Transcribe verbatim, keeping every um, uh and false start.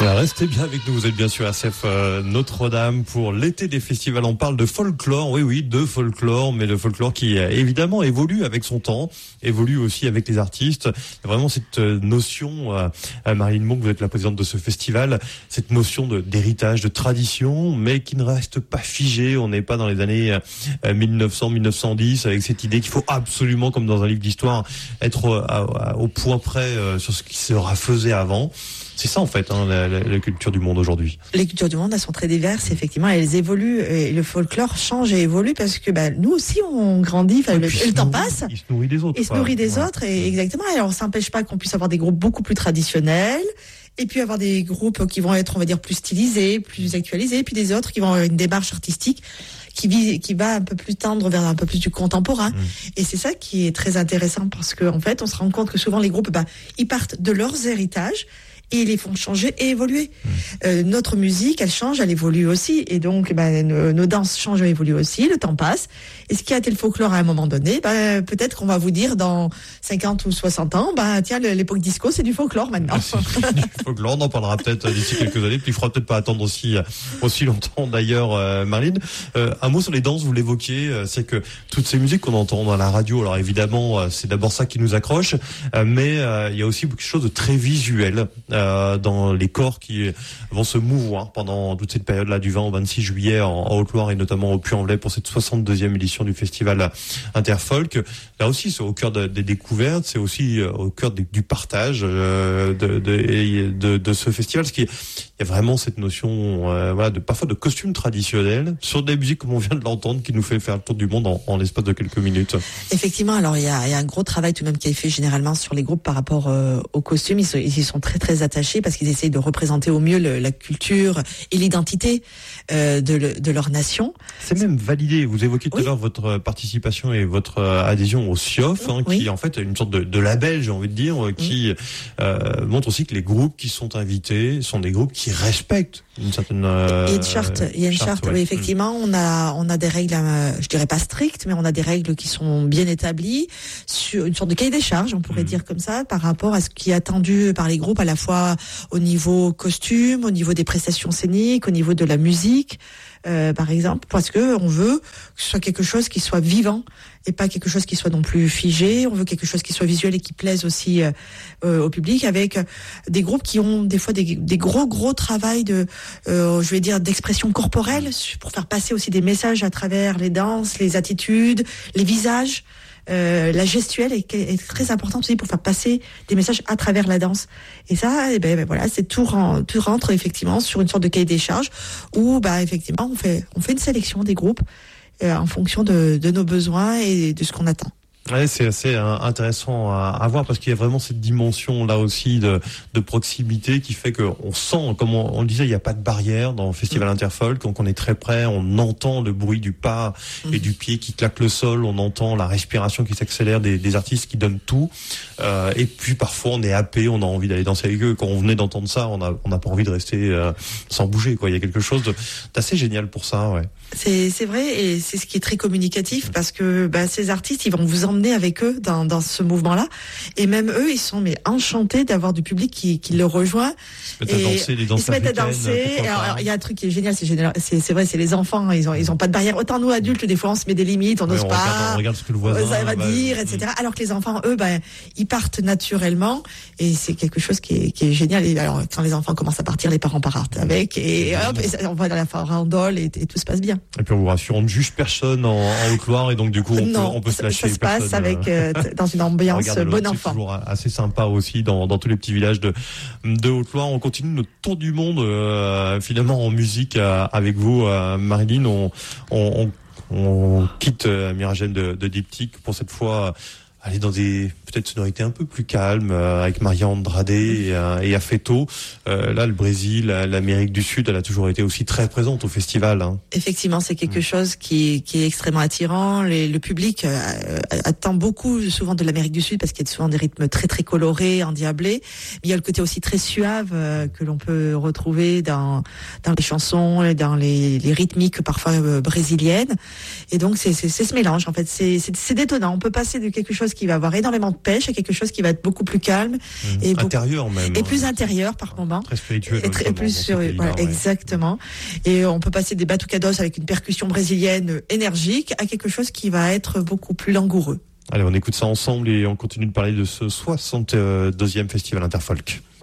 Restez bien avec nous, vous êtes bien sûr R C F euh, Notre-Dame pour l'été des festivals. On parle de folklore, oui oui, de folklore, mais le folklore qui euh, évidemment évolue avec son temps, évolue aussi avec les artistes. Il y a vraiment cette euh, notion, euh, Marilyn Monk, vous êtes la présidente de ce festival, cette notion de, d'héritage, de tradition, mais qui ne reste pas figée. On n'est pas dans les années euh, mille neuf cents, mille neuf cent dix avec cette idée qu'il faut absolument, comme dans un livre d'histoire, être euh, à, à, au point près euh, sur ce qui sera faisait avant. C'est ça en fait, hein, la, la, la culture du monde aujourd'hui. Les cultures du monde, elles sont très diverses, effectivement, elles évoluent et le folklore change et évolue parce que bah, nous aussi on grandit, et le, le temps nourrit, passe. Il se nourrit des autres. Il se nourrit des ouais. autres, et exactement. Et on s'empêche pas qu'on puisse avoir des groupes beaucoup plus traditionnels, et puis avoir des groupes qui vont être, on va dire, plus stylisés, plus actualisés, et puis des autres qui vont avoir une démarche artistique qui vise, qui va un peu plus tendre vers un peu plus du contemporain. Mmh. Et c'est ça qui est très intéressant parce que en fait, on se rend compte que souvent les groupes, bah, ils partent de leurs héritages et ils les font changer et évoluer. Mmh. Euh, notre musique, elle change, elle évolue aussi. Et donc, bah, nos, nos danses changent et évoluent aussi. Le temps passe. Et ce qui a été le folklore à un moment donné, bah, peut-être qu'on va vous dire dans cinquante ou soixante ans, bah, tiens, l'époque disco, c'est du folklore maintenant. C'est du folklore, on en parlera peut-être d'ici quelques années. Puis il faudra peut-être pas attendre aussi, aussi longtemps d'ailleurs, euh, Marilyn. Euh, un mot sur les danses, vous l'évoquiez, euh, c'est que toutes ces musiques qu'on entend dans la radio, alors évidemment, euh, c'est d'abord ça qui nous accroche, euh, mais euh, il y a aussi quelque chose de très visuel. Euh, dans les corps qui vont se mouvoir pendant toute cette période-là du vingt au vingt-six juillet en, en Haute-Loire et notamment au Puy-en-Velay pour cette soixante-deuxième édition du festival Interfolk. Là aussi, c'est au cœur de, des découvertes, c'est aussi au cœur de, du partage euh, de, de, de, de ce festival, parce qu'il y a vraiment cette notion, euh, voilà, de parfois de costumes traditionnels sur des musiques comme on vient de l'entendre qui nous fait faire le tour du monde en, en l'espace de quelques minutes. Effectivement, alors il y a, il y a un gros travail tout de même qui est fait généralement sur les groupes par rapport euh, aux costumes. Ils, ils y sont très très attachés parce qu'ils essayent de représenter au mieux le, la culture et l'identité euh, de, le, de leur nation. C'est même validé. Vous évoquiez tout oui. à l'heure votre participation et votre adhésion au C I O F, hein, oui. qui en fait est une sorte de, de label, j'ai envie de dire, qui oui. euh, montre aussi que les groupes qui sont invités sont des groupes qui respectent une certaine. Euh, il y a une charte. Il y a une charte. charte ouais. Oui, effectivement, mmh. on a on a des règles, euh, je dirais pas strictes, mais on a des règles qui sont bien établies sur une sorte de cahier des charges, on pourrait mmh. dire comme ça, par rapport à ce qui est attendu par les groupes à la fois au niveau costume, au niveau des prestations scéniques, au niveau de la musique, euh, par exemple, parce que on veut que ce soit quelque chose qui soit vivant et pas quelque chose qui soit non plus figé. On veut quelque chose qui soit visuel et qui plaise aussi euh, euh, au public, avec des groupes qui ont des fois des, des gros gros travail de, euh, je vais dire, d'expression corporelle pour faire passer aussi des messages à travers les danses, les attitudes, les visages. Euh, la gestuelle est, est très importante aussi pour faire passer des messages à travers la danse. Et ça, eh ben, ben voilà, c'est tout, rend, tout rentre effectivement sur une sorte de cahier des charges où, bah, effectivement, on fait, on fait une sélection des groupes euh, en fonction de, de nos besoins et de ce qu'on attend. Ouais, c'est assez euh, intéressant à, à voir parce qu'il y a vraiment cette dimension là aussi de, de proximité qui fait que on sent, comme on, on le disait, il n'y a pas de barrière dans le Festival mmh. Interfolk, donc on est très près, on entend le bruit du pas mmh. et du pied qui claque le sol, on entend la respiration qui s'accélère des, des artistes qui donnent tout, euh, et puis parfois on est happé, on a envie d'aller danser avec eux. Quand on venait d'entendre ça, on a on n'a pas envie de rester euh, sans bouger, quoi. Il y a quelque chose de, d'assez génial pour ça, ouais. C'est c'est vrai et c'est ce qui est très communicatif mmh. parce que bah, ces artistes, ils vont vous emmener avec eux dans, dans ce mouvement-là. Et même eux, ils sont mais enchantés d'avoir du public qui, qui le rejoint. Ils se mettent et à danser, les danses ils se mettent à danser. Et alors, il y a un truc qui est génial, c'est génial. C'est, c'est vrai, c'est les enfants. Ils ont, ils ont pas de barrière. Autant nous, adultes, des fois, on se met des limites, on n'ose ouais, pas. Regarde, on regarde ce que le voisin ça va bah, dire, et cetera. Alors que les enfants, eux, ben, bah, ils partent naturellement. Et c'est quelque chose qui est, qui est génial. Et alors, quand les enfants commencent à partir, les parents partent avec. Et hop, et ça, on va dans la farandole et, et tout se passe bien. Et puis, on vous rassure, on ne juge personne en, en Haute-Loire. Et donc, du coup, on, non, peut, on peut se lâcher. Ça se passe avec, euh, dans une ambiance bon enfant. C'est toujours assez sympa aussi dans, dans tous les petits villages de, de Haute-Loire. On continue notre tour du monde, euh, finalement, en musique euh, avec vous, euh, Marilyn. On, on, on, on quitte euh, Myragène de, de Diptyque pour cette fois euh, aller dans des peut-être sonorités un peu plus calmes euh, avec Maria Andrade et, euh, et Afeto. Euh, là, le Brésil, l'Amérique du Sud, elle a toujours été aussi très présente au festival. Hein. Effectivement, c'est quelque mmh. chose qui, qui est extrêmement attirant. Les, le public euh, attend beaucoup souvent de l'Amérique du Sud parce qu'il y a souvent des rythmes très très colorés, endiablés. Mais il y a le côté aussi très suave euh, que l'on peut retrouver dans dans les chansons et dans les, les rythmiques parfois euh, brésiliennes. Et donc c'est, c'est c'est ce mélange en fait. C'est c'est, c'est détonnant. On peut passer de quelque chose qui va avoir énormément pêche à quelque chose qui va être beaucoup plus calme mmh. et intérieur beaucoup, même et hein. plus intérieur par moment. Très spirituel. Et très, plus sur, voilà, ouais. Exactement. Et on peut passer des batucados avec une percussion brésilienne énergique à quelque chose qui va être beaucoup plus langoureux. Allez, on écoute ça ensemble et on continue de parler de ce soixante-deuxième Festival Interfolk.